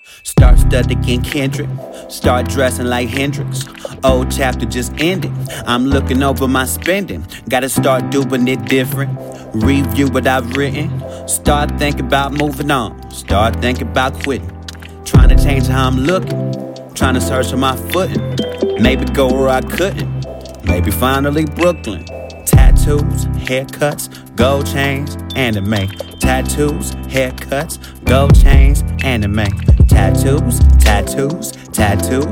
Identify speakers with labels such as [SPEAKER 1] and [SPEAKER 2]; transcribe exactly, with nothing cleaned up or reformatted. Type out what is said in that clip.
[SPEAKER 1] Start studying Kendrick, start dressing like Hendrix. Old chapter just ended, I'm looking over my spending. Gotta start doing it different, review what I've written. Start thinking about moving on, start thinking about quitting. Trying to change how I'm looking, trying to search for my footing. Maybe go where I couldn't, maybe finally Brooklyn. Tattoos, haircuts, gold chains, anime. Tattoos, haircuts, gold chains, anime. Tattoos, tattoos, tattoos.